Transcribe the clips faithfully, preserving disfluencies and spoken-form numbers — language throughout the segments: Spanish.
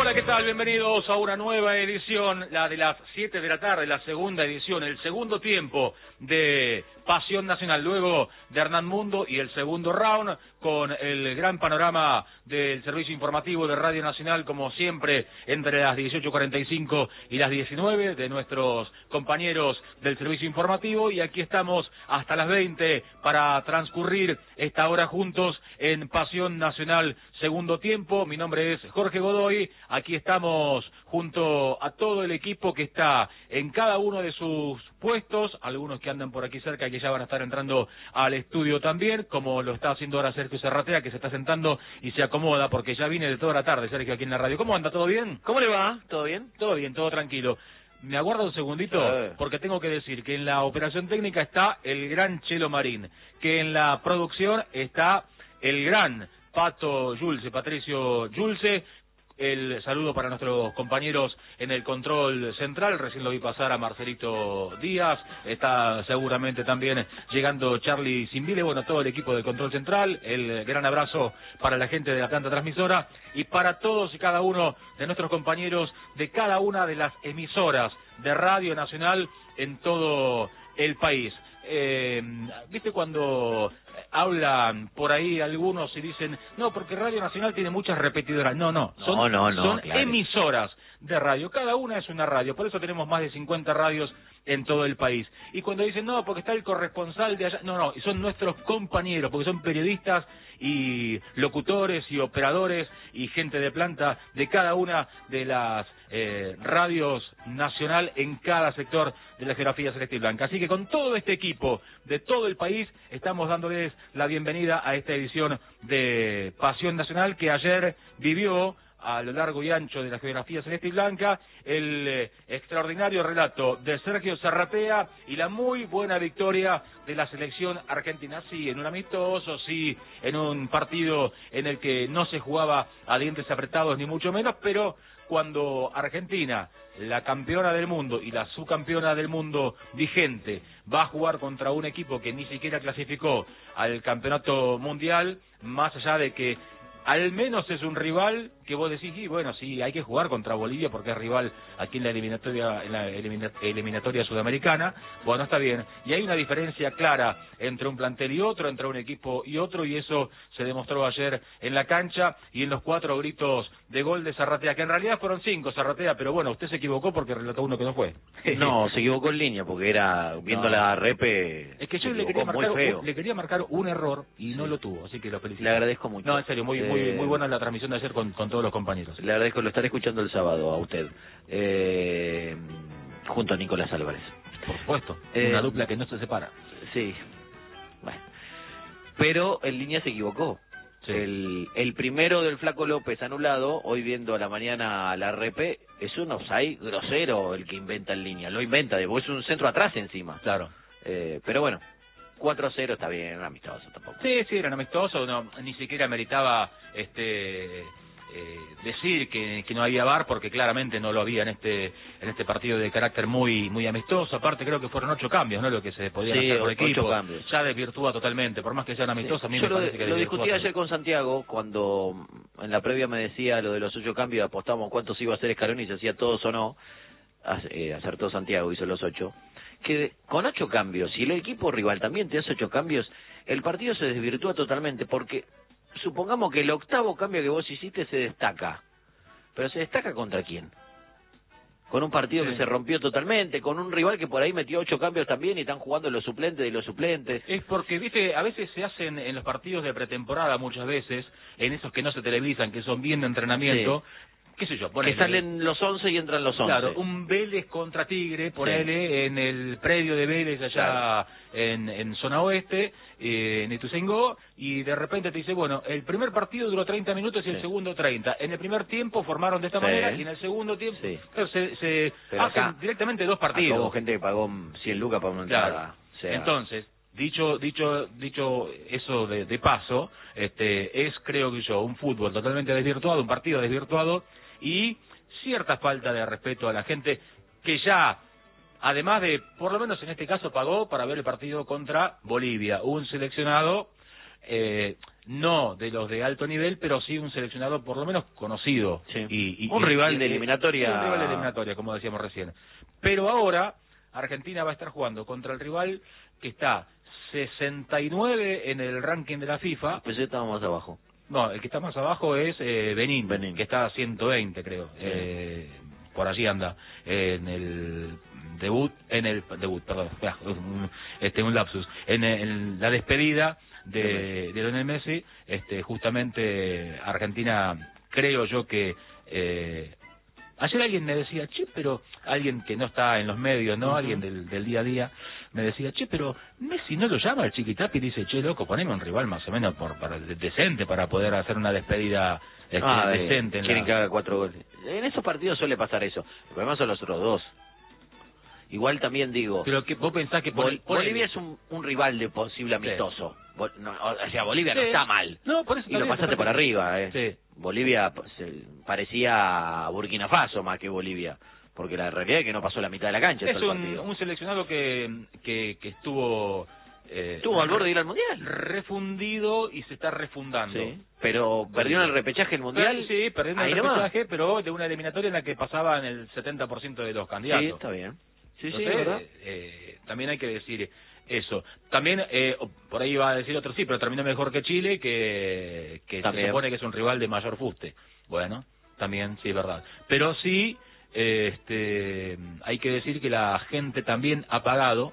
Hola, ¿qué tal? Bienvenidos a una nueva edición, la de las siete de la tarde, la segunda edición, el segundo tiempo de Pasión Nacional, luego de Hernán Mundo y el segundo round, con el gran panorama del servicio informativo de Radio Nacional, como siempre, entre las dieciocho cuarenta y cinco y las diecinueve, de nuestros compañeros del servicio informativo, y aquí estamos hasta las veinte para transcurrir esta hora juntos en Pasión Nacional, segundo tiempo. Mi nombre es Jorge Godoy, aquí estamos junto a todo el equipo que está en cada uno de sus puestos, algunos que andan por aquí cerca y que ya van a estar entrando al estudio también, como lo está haciendo ahora Sergio Serratea, que se está sentando y se acomoda porque ya viene de toda la tarde, Sergio, aquí en la radio. ¿Cómo anda? ¿Todo bien? ¿Cómo le va? ¿Todo bien? Todo bien, todo tranquilo. Me aguarda un segundito, Sí. porque tengo que decir que en la operación técnica está el gran Chelo Marín, que en la producción está el gran Pato Yulce, Patricio Yulce. El saludo para nuestros compañeros en el control central, recién lo vi pasar a Marcelito Díaz, está seguramente también llegando Charlie Simbile, bueno, todo el equipo del control central, el gran abrazo para la gente de la planta transmisora y para todos y cada uno de nuestros compañeros de cada una de las emisoras de Radio Nacional en todo el país. Eh, ¿Viste cuando hablan por ahí algunos y dicen, no, porque Radio Nacional tiene muchas repetidoras? No, no, son, no, no, no, son claro. emisoras de radio, cada una es una radio, por eso tenemos más de cincuenta radios en todo el país. Y cuando dicen, no, porque está el corresponsal de allá, no, no, son nuestros compañeros, porque son periodistas y locutores y operadores y gente de planta de cada una de las eh, radios nacional en cada sector de la geografía celeste y blanca. Así que con todo este equipo de todo el país estamos dándoles la bienvenida a esta edición de Pasión Nacional, que ayer vivió a lo largo y ancho de la geografía celeste y blanca el eh, extraordinario relato de Sergio Serratea y la muy buena victoria de la selección argentina, sí, en un amistoso, sí, en un partido en el que no se jugaba a dientes apretados ni mucho menos, pero cuando Argentina, la campeona del mundo y la subcampeona del mundo vigente, va a jugar contra un equipo que ni siquiera clasificó al campeonato mundial, más allá de que al menos es un rival que vos decís, y bueno, sí, hay que jugar contra Bolivia porque es rival aquí en la eliminatoria en la elimina, eliminatoria sudamericana. Bueno, está bien. Y hay una diferencia clara entre un plantel y otro, entre un equipo y otro, y eso se demostró ayer en la cancha y en los cuatro gritos de gol de Serratea, que en realidad fueron cinco, Serratea, pero bueno, usted se equivocó porque relató uno que no fue. No, se equivocó en línea porque era, viendo No. la repe, Es que yo se le quería, equivocó marcar, muy feo. un- le quería marcar un error y no Sí. lo tuvo, así que lo felicito. Le agradezco mucho. No, en serio, muy, muy, Eh, muy buena la transmisión de ayer con, con todos los compañeros. Le agradezco, lo estaré escuchando el sábado a usted, eh, junto a Nicolás Álvarez. Por supuesto, Eh, una dupla que no se separa. Sí, bueno. Pero en línea se equivocó. Sí. El, el primero del Flaco López anulado, hoy viendo a la mañana la repe, es un offside grosero el que inventa en línea. Lo inventa, de es un centro atrás encima. Claro. Eh, pero bueno, cuatro a cero está bien, amistoso tampoco. Sí, sí, eran amistosos, no, ni siquiera meritaba este eh, decir que, que no había V A R, porque claramente no lo había en este en este partido de carácter muy muy amistoso. Aparte creo que fueron ocho cambios, ¿no? Lo que se podían Sí, hacer por ocho equipo. cambios. Ya desvirtúa totalmente, por más que sean amistosos, a mí Yo me lo, parece que lo desvirtúa discutí todo. ayer con Santiago, cuando en la previa me decía lo de los ocho cambios, apostamos cuántos iba a hacer Scaloni y se hacía todos o no. Ac- eh, acertó Santiago, hizo los ocho. Que con ocho cambios, si el equipo rival también te hace ocho cambios, el partido se desvirtúa totalmente, porque supongamos que el octavo cambio que vos hiciste se destaca, pero se destaca ¿contra quién? Con un partido Sí. que se rompió totalmente, con un rival que por ahí metió ocho cambios también y están jugando los suplentes de los suplentes. Es porque, viste, a veces se hacen en los partidos de pretemporada, muchas veces, en esos que no se televisan, que son bien de entrenamiento, qué sé yo, Que ponele, salen los once y entran los once. Claro, un Vélez contra Tigre, ponele, en el predio de Vélez allá Claro. en, en zona oeste, eh, en Ituzaingó, y de repente te dice, bueno, el primer partido duró treinta minutos y el Sí. segundo treinta. En el primer tiempo formaron de esta Sí. manera y en el segundo tiempo Sí. claro, se, se Pero hacen acá- directamente dos Acá partidos. hubo gente que pagó cien lucas para una Claro. entrada. O sea, Entonces, dicho dicho dicho eso de, de paso, este es, creo que yo, un fútbol totalmente desvirtuado, un partido desvirtuado y cierta falta de respeto a la gente que ya, además de, por lo menos en este caso, pagó para ver el partido contra Bolivia, un seleccionado eh, no de los de alto nivel, pero sí un seleccionado por lo menos conocido. Sí. Y, y, un y, rival y, de eliminatoria. Un rival de eliminatoria, como decíamos recién. Pero ahora Argentina va a estar jugando contra el rival que está sesenta y nueve en el ranking de la FIFA. Pues estamos más abajo. No, el que está más abajo es eh, Benín, Benín, que está a ciento veinte, creo. Sí. Eh, por allí anda. En el debut, en el debut, perdón, este un lapsus. En, en la despedida de, de Lionel Messi, este, justamente Argentina, creo yo que eh, ayer alguien me decía, che, pero alguien que no está en los medios, ¿no? Uh-huh. Alguien del, del día a día, me decía, che, pero Messi no lo llama al Chiquitapia y dice, che, loco, poneme un rival más o menos por, para decente para poder hacer una despedida este, ah, decente. En quieren la... que haga cuatro goles. En esos partidos suele pasar eso. El problema son los otros dos. Igual también digo... Pero que vos pensás que... Bol por Bolivia el... es un, un rival de posible amistoso. Sí. Bol no, o sea, Bolivia sí. no está mal. No, por eso y lo pasaste por arriba, ¿eh? Sí. Bolivia pues, parecía Burkina Faso más que Bolivia. Porque la realidad es que no pasó la mitad de la cancha. Es un, un seleccionado que, que, que estuvo... Eh, estuvo al borde de ir al Mundial. Refundido y se está refundando. Sí. Pero perdió en el repechaje el Mundial. Sí, perdió en el repechaje, pero de una eliminatoria en la que pasaban el setenta por ciento de los candidatos. Sí, está bien. Sí, Entonces, sí, ¿verdad? Eh, también hay que decir eso. También, eh, por ahí va a decir otro, sí, pero terminó mejor que Chile, que, que se supone que es un rival de mayor fuste. Bueno, también, sí, es verdad. Pero sí, eh, este, hay que decir que la gente también ha pagado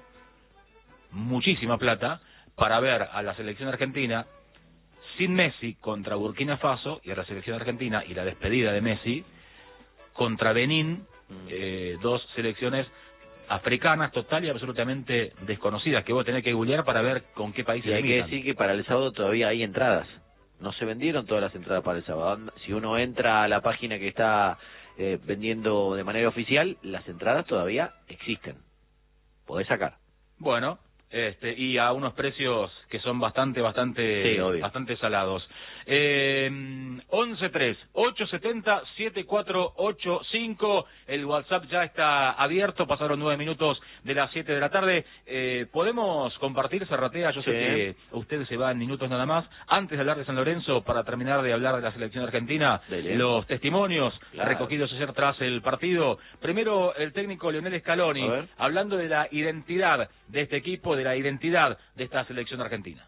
muchísima plata para ver a la selección argentina sin Messi contra Burkina Faso y a la selección argentina y la despedida de Messi contra Benín, eh, dos selecciones africanas total y absolutamente desconocidas que vos tenés que googlear para ver con qué países. Y hay limitan. que decir que para el sábado todavía hay entradas. No se vendieron todas las entradas para el sábado. Si uno entra a la página que está eh, vendiendo de manera oficial, las entradas todavía existen. Podés sacar. Bueno, este, y a unos precios que son bastante, bastante, sí, bastante salados. Eh, once tres, ocho siete cero, siete cuatro ocho cinco, el WhatsApp ya está abierto, pasaron nueve minutos de las siete de la tarde. Eh, ¿Podemos compartir, Zarratea? Yo sí. sé que usted se va en minutos nada más. Antes de hablar de San Lorenzo, para terminar de hablar de la selección argentina, Dele. los testimonios claro. recogidos ayer tras el partido. Primero, el técnico Lionel Scaloni, hablando de la identidad de este equipo, de la identidad de esta selección argentina.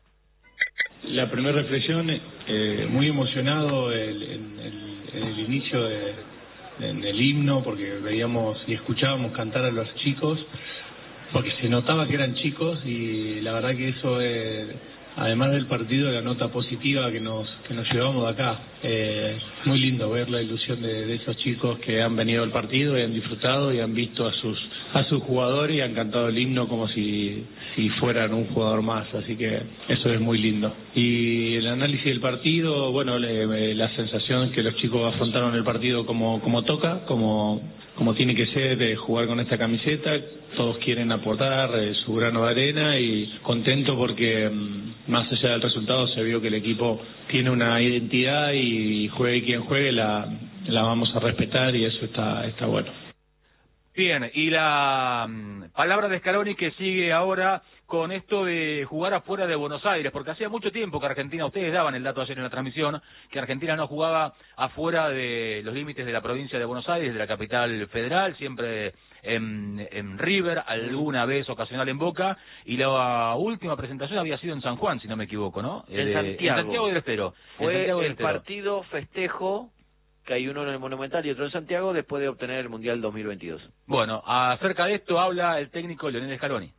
La primera reflexión, eh, muy emocionado el, en, el, en el inicio de, en el himno, porque veíamos y escuchábamos cantar a los chicos, porque se notaba que eran chicos y la verdad que eso, eh, además del partido, la nota positiva que nos que nos llevamos de acá. Eh, muy lindo ver la ilusión de, de esos chicos que han venido al partido y han disfrutado y han visto a sus a sus jugadores y han cantado el himno como si si fueran un jugador más, así que eso es muy lindo. Y el análisis del partido, bueno, le, la sensación que los chicos afrontaron el partido como como toca, como como tiene que ser, de jugar con esta camiseta. Todos quieren aportar eh, su grano de arena y contento porque mm, más allá del resultado se vio que el equipo tiene una identidad y juegue quien juegue la la vamos a respetar y eso está está bueno. Bien, y la um, palabra de Scaloni que sigue ahora con esto de jugar afuera de Buenos Aires, porque hacía mucho tiempo que Argentina, ustedes daban el dato ayer en la transmisión, que Argentina no jugaba afuera de los límites de la provincia de Buenos Aires, de la capital federal, siempre en, en River, alguna vez ocasional en Boca, y la última presentación había sido en San Juan, si no me equivoco, ¿no? En eh, Santiago. En Santiago del Estero. Fue Santiago del el Estero. partido festejo, que hay uno en el Monumental y otro en Santiago, después de obtener el Mundial dos mil veintidós. Bueno, acerca de esto habla el técnico Lionel Scaloni.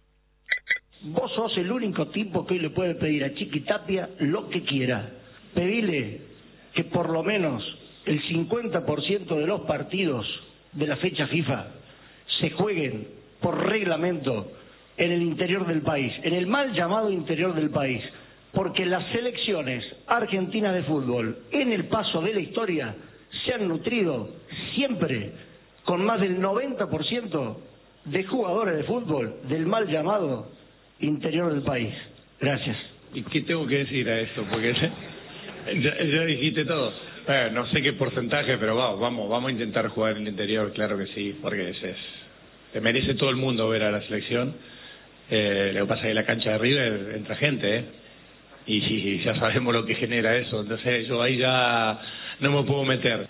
Vos sos el único tipo que hoy le puede pedir a Chiquitapia lo que quiera. Pedile que por lo menos el cincuenta por ciento de los partidos de la fecha FIFA se jueguen por reglamento en el interior del país, en el mal llamado interior del país, porque las selecciones argentinas de fútbol en el paso de la historia se han nutrido siempre con más del noventa por ciento de jugadores de fútbol del mal llamado interior del país. Gracias. ¿Y qué tengo que decir a esto? Porque ya, ya dijiste todo. Eh, no sé qué porcentaje, pero vamos, vamos, vamos a intentar jugar en el interior, claro que sí, porque es, es, te merece todo el mundo ver a la selección. Eh, lo que pasa es que en la cancha de River entra gente, ¿eh? y, y ya sabemos lo que genera eso, entonces yo ahí ya no me puedo meter.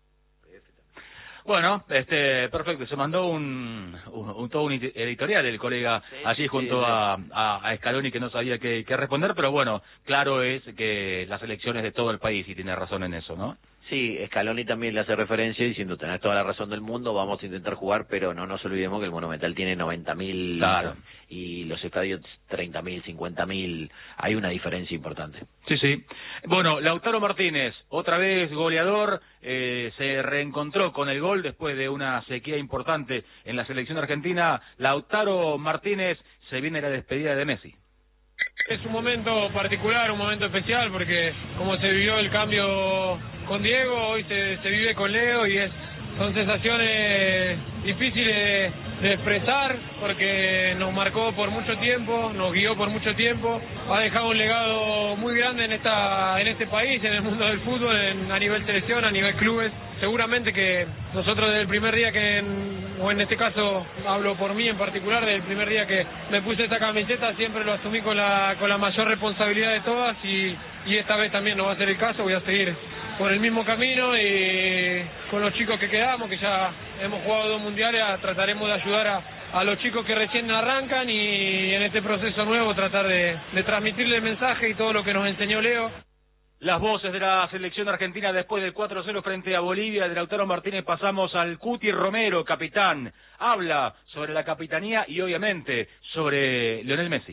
Bueno, este, perfecto, se mandó un, un, un todo un editorial el colega sí, allí junto sí, sí. A, a, a Scaloni, que no sabía qué, qué responder, pero bueno, claro es que las elecciones de todo el país, y tiene razón en eso, ¿no? Sí, Scaloni también le hace referencia diciendo, tenés toda la razón del mundo, vamos a intentar jugar, pero no nos olvidemos que el Monumental tiene noventa mil claro. y los estadios treinta mil, cincuenta mil, hay una diferencia importante. Sí, sí. Bueno, Lautaro Martínez, otra vez goleador, eh, se reencontró con el gol después de una sequía importante en la selección argentina. Lautaro Martínez, se viene la despedida de Messi. Es un momento particular, un momento especial, porque como se vivió el cambio con Diego, hoy se, se vive con Leo y es son sensaciones difíciles de expresar, porque nos marcó por mucho tiempo, nos guió por mucho tiempo, ha dejado un legado muy grande en esta en este país, en el mundo del fútbol, en, a nivel selección, a nivel clubes. Seguramente que nosotros desde el primer día que, en, o en este caso hablo por mí en particular, desde el primer día que me puse esta camiseta siempre lo asumí con la con la mayor responsabilidad de todas, y, y esta vez también no va a ser el caso, voy a seguir por el mismo camino y con los chicos que quedamos, que ya hemos jugado dos mundiales, trataremos de ayudar a, a los chicos que recién arrancan y en este proceso nuevo tratar de, de transmitirle el mensaje y todo lo que nos enseñó Leo. Las voces de la selección argentina después del cuatro cero frente a Bolivia de Lautaro Martínez. Pasamos al Cuti Romero, capitán. Habla sobre la capitanía y obviamente sobre Lionel Messi.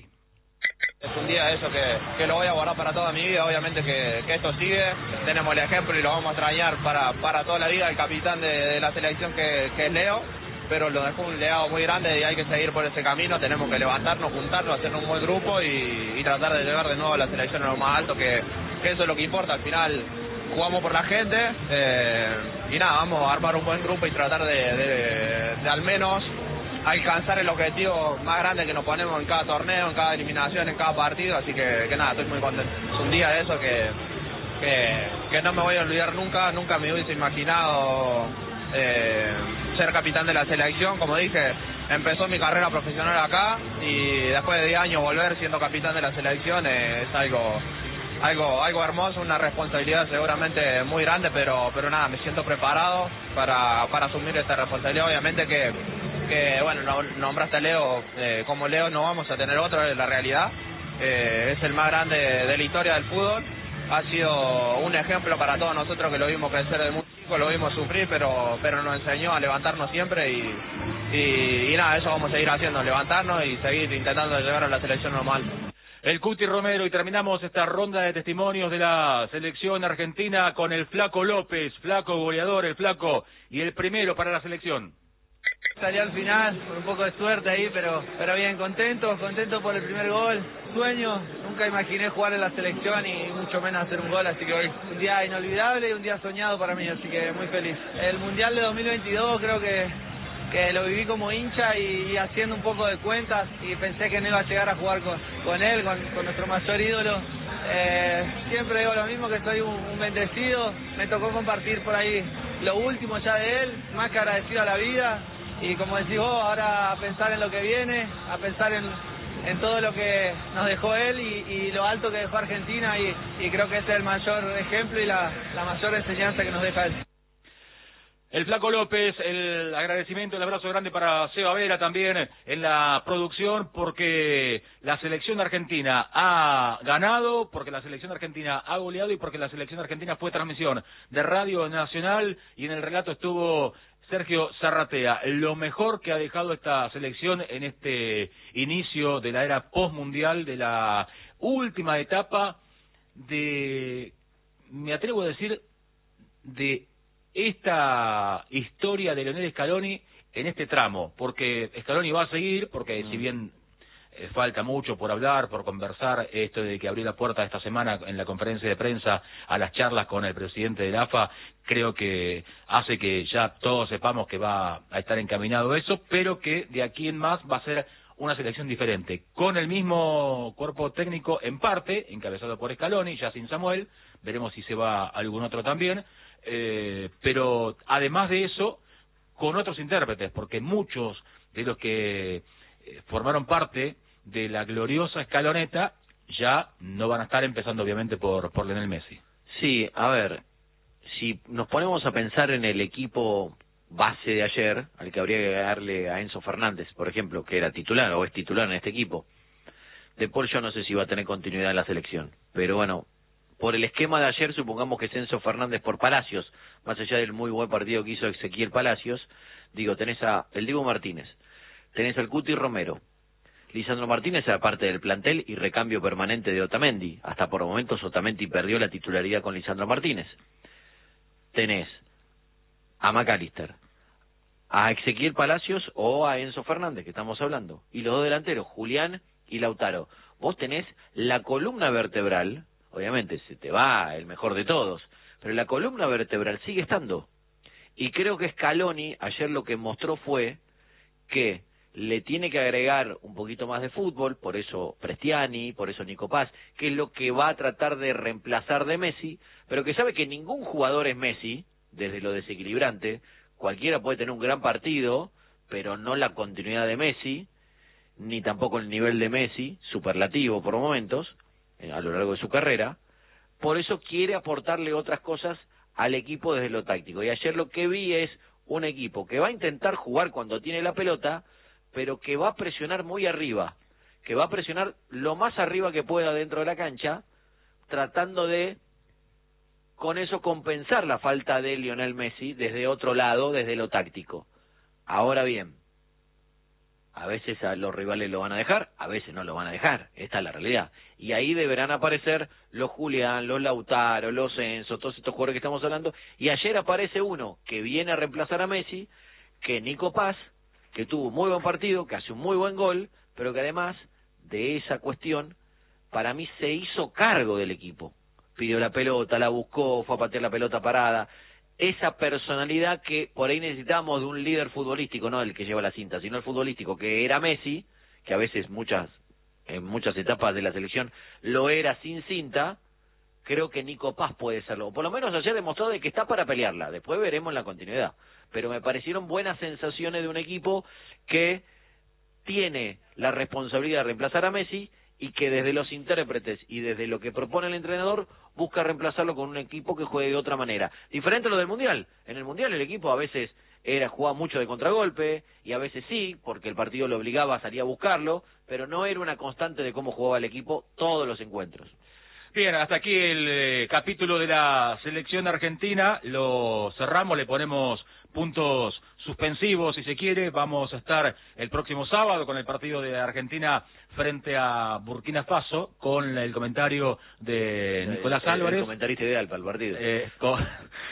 Es un día eso que, que lo voy a guardar para toda mi vida, obviamente que, que esto sigue, tenemos el ejemplo y lo vamos a extrañar para, para toda la vida, el capitán de, de la selección que, que es Leo, pero lo dejó un legado muy grande y hay que seguir por ese camino, tenemos que levantarnos, juntarnos, hacer un buen grupo y, y tratar de llevar de nuevo a la selección a lo más alto, que, que eso es lo que importa, al final jugamos por la gente eh, y nada, vamos a armar un buen grupo y tratar de, de, de al menos alcanzar el objetivo más grande que nos ponemos en cada torneo, en cada eliminación, en cada partido, así que, que nada, estoy muy contento. Es un día de eso que, que, que no me voy a olvidar nunca, nunca me hubiese imaginado eh, ser capitán de la selección, como dije, empezó mi carrera profesional acá y después de diez años volver siendo capitán de la selección eh, es algo... Algo, algo hermoso, una responsabilidad seguramente muy grande, pero, pero nada, me siento preparado para, para asumir esta responsabilidad. Obviamente que, que bueno, nombraste a Leo, eh, como Leo no vamos a tener otro, es la realidad. Eh, es el más grande de la historia del fútbol. Ha sido un ejemplo para todos nosotros que lo vimos crecer de muy chico, lo vimos sufrir, pero, pero nos enseñó a levantarnos siempre y, y, y nada, eso vamos a seguir haciendo, levantarnos y seguir intentando llegar a la selección normal. El Cuti Romero, y terminamos esta ronda de testimonios de la selección argentina con el Flaco López, Flaco goleador, el Flaco, y el primero para la selección. Salió al final, con un poco de suerte ahí, pero pero bien, contento, contento por el primer gol, sueño, nunca imaginé jugar en la selección y mucho menos hacer un gol, así que hoy un día inolvidable y un día soñado para mí, así que muy feliz. El Mundial de dos mil veintidós creo que... que lo viví como hincha y, y haciendo un poco de cuentas y pensé que no iba a llegar a jugar con, con él, con, con nuestro mayor ídolo. Eh, siempre digo lo mismo, que soy un, un bendecido, me tocó compartir por ahí lo último ya de él, más que agradecido a la vida y como decís vos, ahora a pensar en lo que viene, a pensar en, en todo lo que nos dejó él y, y lo alto que dejó Argentina y, y creo que ese es el mayor ejemplo y la, la mayor enseñanza que nos deja él. El Flaco López, el agradecimiento, el abrazo grande para Seba Vera también en la producción, porque la selección argentina ha ganado, porque la selección argentina ha goleado y porque la selección argentina fue transmisión de Radio Nacional y en el relato estuvo Sergio Zarratea. Lo mejor que ha dejado esta selección en este inicio de la era postmundial, de la última etapa de, me atrevo a decir, de esta historia de Lionel Scaloni en este tramo, porque Scaloni va a seguir, porque si bien eh, falta mucho por hablar, por conversar, esto de que abrió la puerta esta semana en la conferencia de prensa a las charlas con el presidente de la A F A, creo que hace que ya todos sepamos que va a estar encaminado eso, pero que de aquí en más va a ser una selección diferente, con el mismo cuerpo técnico en parte, encabezado por Scaloni, ya sin Samuel, veremos si se va algún otro también, eh, pero además de eso, con otros intérpretes, porque muchos de los que eh, formaron parte de la gloriosa escaloneta ya no van a estar empezando obviamente por, por Lionel Messi. Sí, a ver, si nos ponemos a pensar en el equipo base de ayer, al que habría que darle a Enzo Fernández, por ejemplo, que era titular o es titular en este equipo, De Paul yo no sé si va a tener continuidad en la selección, pero bueno, por el esquema de ayer supongamos que es Enzo Fernández por Palacios, más allá del muy buen partido que hizo Ezequiel Palacios, digo, tenés a el Dibu Martínez, tenés al Cuti Romero, Lisandro Martínez era parte del plantel y recambio permanente de Otamendi, hasta por momentos Otamendi perdió la titularidad con Lisandro Martínez. Tenés a McAllister, a Ezequiel Palacios o a Enzo Fernández, que estamos hablando, y los dos delanteros, Julián y Lautaro. Vos tenés la columna vertebral, obviamente se te va el mejor de todos, pero la columna vertebral sigue estando. Y creo que Scaloni ayer lo que mostró fue que le tiene que agregar un poquito más de fútbol, por eso Prestiani, por eso Nico Paz, que es lo que va a tratar de reemplazar de Messi, pero que sabe que ningún jugador es Messi, desde lo desequilibrante, cualquiera puede tener un gran partido, pero no la continuidad de Messi, ni tampoco el nivel de Messi, superlativo por momentos, eh, a lo largo de su carrera, por eso quiere aportarle otras cosas al equipo desde lo táctico. Y ayer lo que vi es un equipo que va a intentar jugar cuando tiene la pelota, pero que va a presionar muy arriba, que va a presionar lo más arriba que pueda dentro de la cancha, tratando de, con eso, compensar la falta de Lionel Messi desde otro lado, desde lo táctico. Ahora bien, a veces a los rivales lo van a dejar, a veces no lo van a dejar, esta es la realidad. Y ahí deberán aparecer los Julián, los Lautaro, los Enzo, todos estos jugadores que estamos hablando, y ayer aparece uno que viene a reemplazar a Messi, que Nico Paz, que tuvo un muy buen partido, que hace un muy buen gol, pero que además de esa cuestión, para mí se hizo cargo del equipo. Pidió la pelota, la buscó, fue a patear la pelota parada. Esa personalidad que por ahí necesitamos de un líder futbolístico, no el que lleva la cinta, sino el futbolístico, que era Messi, que a veces muchas en muchas etapas de la selección lo era sin cinta. Creo que Nico Paz puede serlo, por lo menos ayer demostró de que está para pelearla, después veremos la continuidad, pero me parecieron buenas sensaciones de un equipo que tiene la responsabilidad de reemplazar a Messi y que desde los intérpretes y desde lo que propone el entrenador busca reemplazarlo con un equipo que juegue de otra manera, diferente a lo del Mundial. En el Mundial el equipo a veces era jugaba mucho de contragolpe y a veces sí, porque el partido lo obligaba a salir a buscarlo, pero no era una constante de cómo jugaba el equipo todos los encuentros. Bien, hasta aquí el eh, capítulo de la selección argentina, lo cerramos, le ponemos puntos suspensivos si se quiere. Vamos a estar el próximo sábado con el partido de Argentina frente a Burkina Faso, con el comentario de Nicolás el, Álvarez. El comentarista ideal para el partido. Eh, con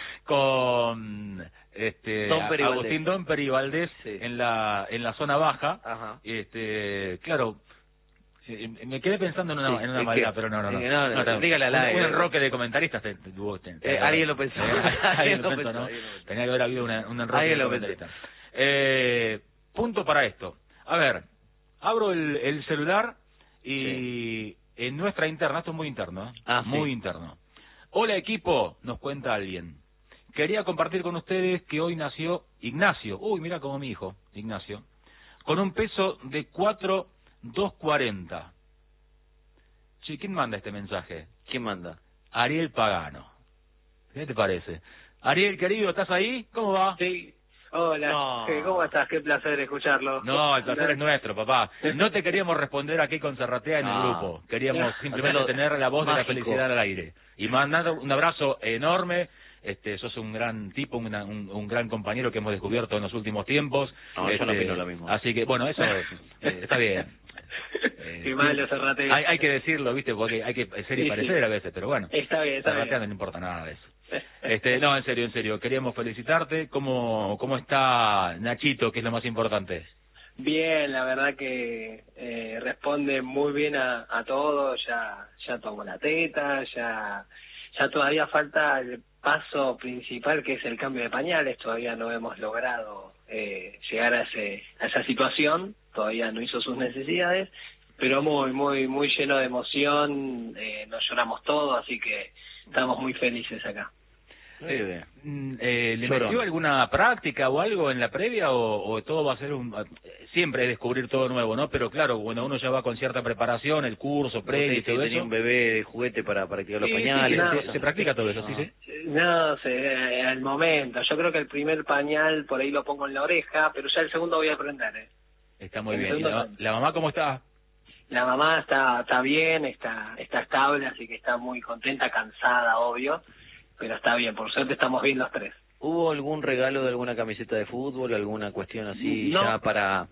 con este Domper Agustín Domper y Valdés, sí, en la en la zona baja. Ajá. Este, claro, me quedé pensando en una, sí, en una maldad, que, pero no, no, no. no, no, no, dígale al aire. Un enroque de comentaristas. Te, te, te, te, eh, alguien lo pensó. Alguien lo pensó, ¿no? Tenía que haber habido una, un enroque de comentaristas. Eh, punto para esto. A ver, abro el, el celular y sí, en nuestra interna, esto es muy interno, ¿eh? ah, muy sí. interno. Hola equipo, nos cuenta alguien. Quería compartir con ustedes que hoy nació Ignacio. Uy, mira como mi hijo, Ignacio. Con un peso de cuatro dos cuarenta. Che, ¿quién manda este mensaje? ¿Quién manda? Ariel Pagano. ¿Qué te parece? Ariel, querido, ¿estás ahí? ¿Cómo va? Sí. Hola. No. ¿Cómo estás? Qué placer escucharlo. No, el placer es nuestro, papá. No te queríamos responder aquí con Serratea en el Ah. grupo. Queríamos simplemente tener la voz Mágico. de la felicidad al aire. Y mandar un abrazo enorme. Este, sos un gran tipo, una, un, un gran compañero que hemos descubierto en los últimos tiempos. No, este, yo no opino lo mismo. Así que, bueno, eso es, eh, está bien. Eh, Qué malo, Serrate. hay, hay que decirlo, ¿viste? Porque hay que ser y Sí, parecer sí. a veces, pero bueno. Está bien, está Serratea bien. no importa nada de eso. Este, no, en serio, en serio. Queríamos felicitarte. ¿Cómo, cómo está Nachito, que es lo más importante? Bien, la verdad que eh, responde muy bien a, a todo. Ya ya tomó la teta, ya ya todavía falta el paso principal, que es el cambio de pañales. Todavía no hemos logrado eh, llegar a ese a esa situación. Todavía no hizo sus necesidades, pero muy muy muy lleno de emoción. Eh, nos lloramos todos, así que estamos muy felices acá. Eh, eh, ¿Le Llorón. metió alguna práctica o algo en la previa o, o todo va a ser un... siempre es descubrir todo nuevo, ¿no? Pero claro, bueno, uno ya va con cierta preparación, el curso, previo y todo tenía eso. un bebé de juguete para practicar los Sí, sí, pañales. no, se, se practica todo eso, no. sí, sí. No sé, al momento. Yo creo que el primer pañal por ahí lo pongo en la oreja, pero ya el segundo voy a aprender, ¿eh? Está muy El bien. ¿Y segundo la, pañal. la mamá cómo está? La mamá está está bien, está está estable, así que está muy contenta, cansada, obvio, pero está bien. Por suerte estamos bien los tres. ¿Hubo algún regalo de alguna camiseta de fútbol, alguna cuestión así No. ya para...?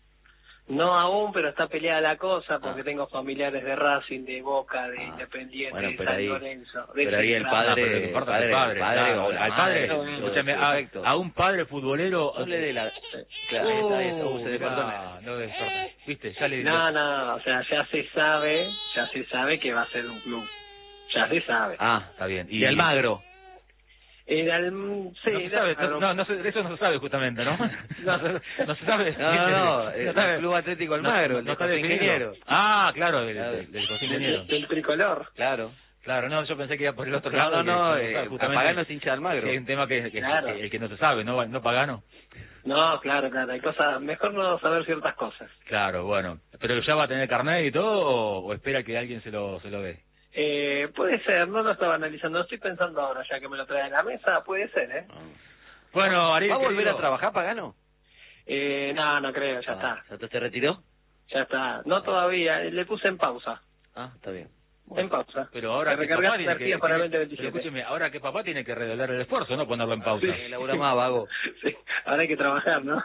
No aún, pero está peleada la cosa porque Ah. tengo familiares de Racing, de Boca, de Ah. Independiente, Bueno, de pero San ahí- Lorenzo. De pero ahí el Central. padre- Ah, pero lo que importa es el padre, padre, padre claro. o la al madre, padre, todo escúchame, eso, a, perfecto. a un padre futbolero. No le dé la... Claro, ahí está, ahí está, uh, se despertó. mirá, no despertó. Viste, ya le No, no, o sea, ya se sabe, ya se sabe que va a ser un club. Ya se sabe. Ah, está bien. y de Almagro. Era el, sí, no se sabe, claro. no, no se- eso no se sabe justamente, ¿no? No, se- no se sabe. No, no, no, el sabe. Club Atlético Almagro, No, el no de está José definido. Ingeniero. Ah, claro, del, Claro. del, del José Ingeniero. del, del tricolor. Claro. Claro, no, yo pensé que iba por el otro No, lado. no, no, que- que eh, sabe justamente Pagano es hincha de Almagro. que es un tema que, que, Claro. que, que no se sabe, ¿no? ¿No Pagano? No, claro, claro, hay cosas, mejor no saber ciertas cosas. Claro, bueno. ¿Pero ya va a tener carnet y todo o, o espera que alguien se lo, se lo dé? Eh, puede ser, no lo estaba analizando, estoy pensando ahora, ya que me lo trae a la mesa, puede ser, ¿eh? Bueno, Ariel, ¿Va a volver querido, a trabajar, Pagano? Eh, no, no creo, ya Ah, está, ¿ya te retiró? ya está. No todavía, le puse en pausa, Ah, está bien. en pausa. Pero ahora Me que recargas papá tiene que, energías para el tiene- veinte veintisiete. pero escúcheme, ahora que papá tiene que redoblar el esfuerzo, ¿no? Ponerlo en pausa. Sí, labura más, vago. Sí, ahora hay que trabajar, ¿no?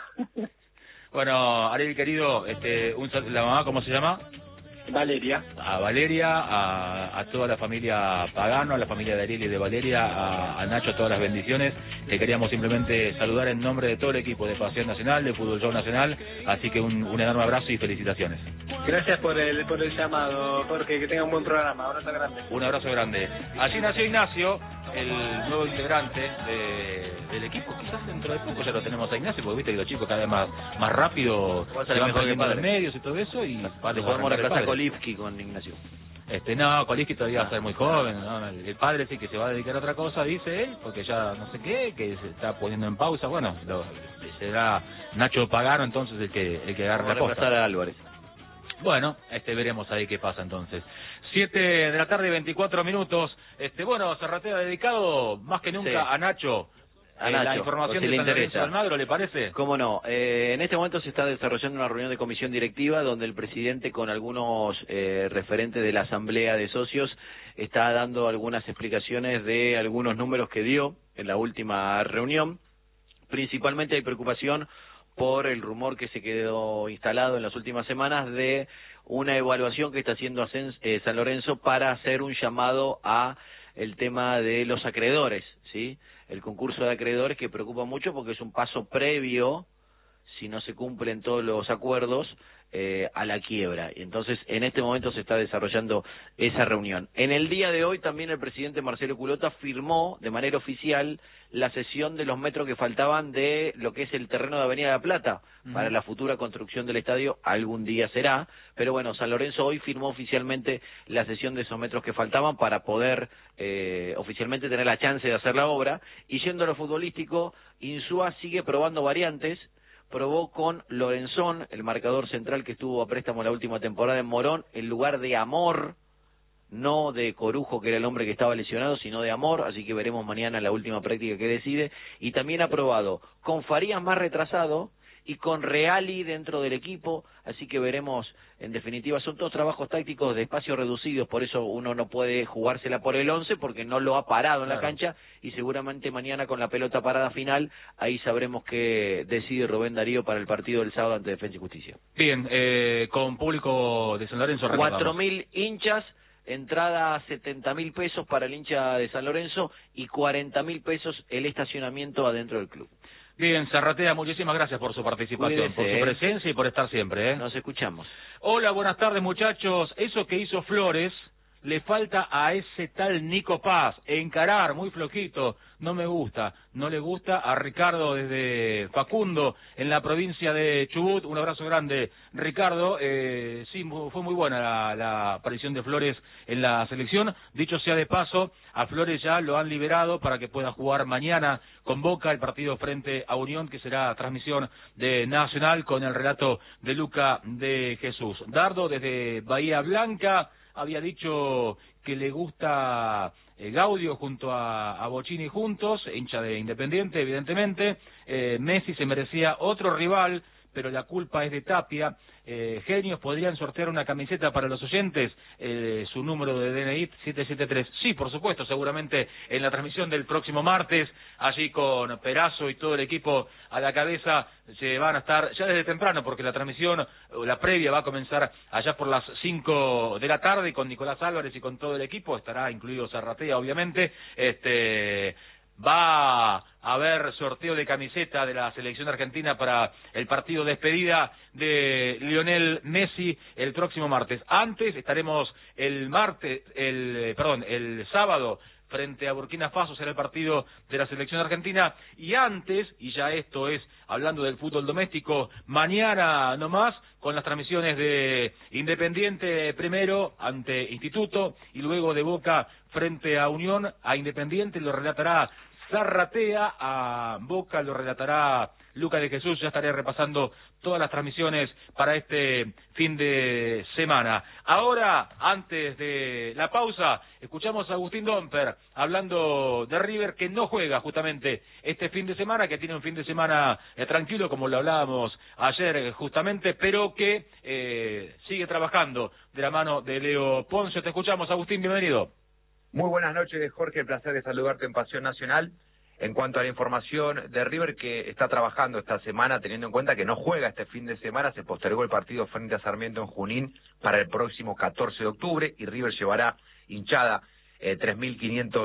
Bueno, Ariel, querido, este, un, sal- ¿la mamá cómo se llama? Valeria. A Valeria, a, a toda la familia Pagano, a la familia de Ariel y de Valeria, a, a Nacho, todas las bendiciones. Te queríamos simplemente saludar en nombre de todo el equipo de Pasión Nacional, de Fútbol Show Nacional, así que un, un enorme abrazo y felicitaciones. Gracias por el por el llamado, Jorge, que tenga un buen programa. Abrazo grande. Un abrazo grande. Allí nació Ignacio, el nuevo integrante de, del equipo. Quizás dentro de poco ya lo tenemos a Ignacio, porque viste que los chicos cada vez más, más rápido Va a se salir van mejor que perdiendo los padre. medios y todo eso. Y va a Lo dejar podemos arrancar el reemplazar padre. con Lipski, con Ignacio. Este, no, Koliski todavía va a ser muy joven, ¿no? El, el padre sí que se va a dedicar a otra cosa, dice él, porque ya no sé qué, que se está poniendo en pausa. Bueno, lo, será Nacho Pagano entonces el que el que agarre Vamos a la posta. reemplazar a Álvarez. Bueno, este veremos ahí qué pasa entonces. Siete de la tarde, veinticuatro minutos. Este, bueno, Serratea dedicado más que nunca Sí. a Nacho. A Eh, Nacho, la por información si de le San Lorenzo interesa. de Almagro, ¿le parece? ¿Cómo no? Eh, en este momento se está desarrollando una reunión de comisión directiva donde el presidente con algunos eh, referentes de la asamblea de socios está dando algunas explicaciones de algunos números que dio en la última reunión. Principalmente hay preocupación por el rumor que se quedó instalado en las últimas semanas de una evaluación que está haciendo Ascens- eh, San Lorenzo para hacer un llamado a el tema de los acreedores, ¿sí? El concurso de acreedores que preocupa mucho porque es un paso previo, si no se cumplen todos los acuerdos, eh, a la quiebra. Y entonces, en este momento se está desarrollando esa reunión. En el día de hoy también el presidente Marcelo Culota firmó de manera oficial la cesión de los metros que faltaban de lo que es el terreno de Avenida La Plata Ujú. para la futura construcción del estadio. Algún día será, pero bueno, San Lorenzo hoy firmó oficialmente la cesión de esos metros que faltaban para poder eh, oficialmente tener la chance de hacer la obra. Y yendo a lo futbolístico, Insúa sigue probando variantes. Probó con Lorenzón, el marcador central que estuvo a préstamo la última temporada en Morón, en lugar de Amor, no de Corujo, que era el hombre que estaba lesionado, sino de Amor, así que veremos mañana la última práctica que decide. Y también ha probado con Farías más retrasado y con Reali dentro del equipo, así que veremos, en definitiva, son todos trabajos tácticos de espacios reducidos, por eso uno no puede jugársela por el once, porque no lo ha parado en la Claro. cancha, y seguramente mañana con la pelota parada final, ahí sabremos qué decide Rubén Darío para el partido del sábado ante Defensa y Justicia. Bien, eh, con público de San Lorenzo recordamos. Cuatro mil hinchas, entrada setenta mil pesos para el hincha de San Lorenzo y cuarenta mil pesos el estacionamiento adentro del club. Bien, Serratea, muchísimas gracias por su participación, Cuídese, por su eh. presencia y por estar siempre, ¿eh? Nos escuchamos. Hola, buenas tardes, muchachos. Eso que hizo Flores le falta a ese tal Nico Paz encarar muy flojito, no me gusta, no le gusta a Ricardo desde Facundo en la provincia de Chubut. Un abrazo grande, Ricardo. Eh, sí, fue muy buena la, la aparición de Flores en la selección. Dicho sea de paso, a Flores ya lo han liberado para que pueda jugar mañana con Boca el partido frente a Unión, que será transmisión de Nacional con el relato de Luca de Jesús. Dardo desde Bahía Blanca había dicho que le gusta eh, Gaudio junto a, a Bocini juntos, hincha de Independiente evidentemente. eh, Messi se merecía otro rival, pero la culpa es de Tapia. Eh, genios, ¿podrían sortear una camiseta para los oyentes? Eh, su número de D N I siete siete tres. Sí, por supuesto, seguramente en la transmisión del próximo martes, allí con Perazo y todo el equipo a la cabeza, se van a estar ya desde temprano, porque la transmisión, la previa va a comenzar allá por las cinco de la tarde con Nicolás Álvarez y con todo el equipo, estará incluido Zarratea obviamente. Este... Va a haber sorteo de camiseta de la selección argentina para el partido de despedida de Lionel Messi el próximo martes. Antes estaremos el martes, el perdón, el sábado frente a Burkina Faso será el partido de la selección argentina, y antes, y ya esto es hablando del fútbol doméstico, mañana nomás con las transmisiones de Independiente primero ante Instituto y luego de Boca frente a Unión. A Independiente lo relatará Zarratea, a Boca lo relatará Luca de Jesús. Ya estaré repasando todas las transmisiones para este fin de semana. Ahora, antes de la pausa, escuchamos a Agustín Domper hablando de River, que no juega justamente este fin de semana, que tiene un fin de semana eh, tranquilo, como lo hablábamos ayer eh, justamente, pero que eh, sigue trabajando de la mano de Leo Poncio. Te escuchamos, Agustín, bienvenido. Muy buenas noches, Jorge, el placer de saludarte en Pasión Nacional. En cuanto a la información de River, que está trabajando esta semana, teniendo en cuenta que no juega este fin de semana, se postergó el partido frente a Sarmiento en Junín para el próximo catorce de octubre, y River llevará hinchada, eh, tres mil quinientos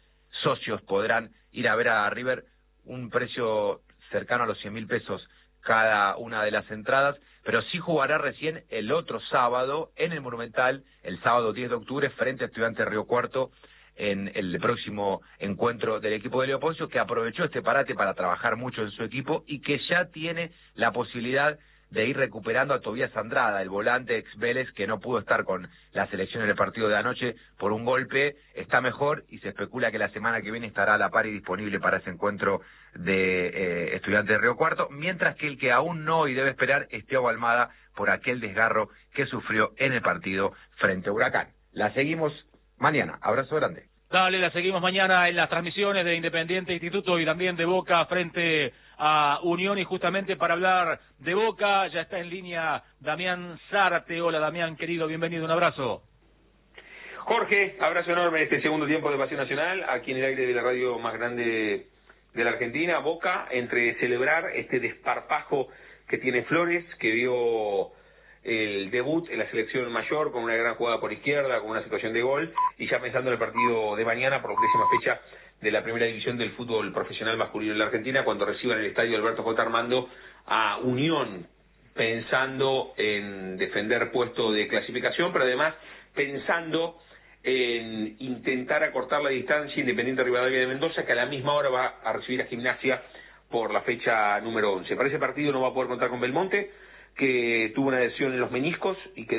socios podrán ir a ver a River, un precio cercano a los cien mil pesos cada una de las entradas, pero sí jugará recién el otro sábado en el Monumental, el sábado diez de octubre, frente a Estudiantes Río Cuarto, en el próximo encuentro del equipo de Leo Poncio, que aprovechó este parate para trabajar mucho en su equipo y que ya tiene la posibilidad de ir recuperando a Tobías Andrada, el volante ex Vélez, que no pudo estar con la selección en el partido de anoche por un golpe. Está mejor y se especula que la semana que viene estará a la par y disponible para ese encuentro de eh, Estudiantes de Río Cuarto, mientras que el que aún no y debe esperar es Thiago Almada por aquel desgarro que sufrió en el partido frente a Huracán. La seguimos mañana. Abrazo grande. Dale, la seguimos mañana en las transmisiones de Independiente Instituto y también de Boca frente a Unión. Y justamente para hablar de Boca ya está en línea Damián Zárate. Hola Damián, querido, bienvenido, un abrazo. Jorge, abrazo enorme en este segundo tiempo de Pasión Nacional, aquí en el aire de la radio más grande de la Argentina. Boca, entre celebrar este desparpajo que tiene Flores, que vio el debut en la selección mayor con una gran jugada por izquierda, con una situación de gol, y ya pensando en el partido de mañana por la décima fecha de la primera división del fútbol profesional masculino en la Argentina, cuando reciban el estadio Alberto J. Armando a Unión, pensando en defender puesto de clasificación, pero además pensando en intentar acortar la distancia Independiente Rivadavia de Mendoza, que a la misma hora va a recibir a Gimnasia por la fecha número once. Para ese partido no va a poder contar con Belmonte, que tuvo una lesión en los meniscos y que